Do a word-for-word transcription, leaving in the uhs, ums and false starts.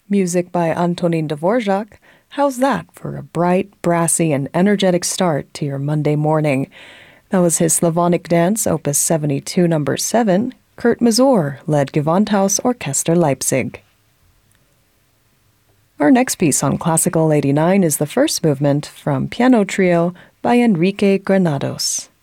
Music by Antonin Dvorak. How's that for a bright, brassy, and energetic start to your Monday morning? That was his Slavonic Dance, Opus seventy-two, number seven. Kurt Masur led Gewandhaus Orchester Leipzig. Our next piece on Classical eighty-nine is the first movement from Piano Trio by Enrique Granados.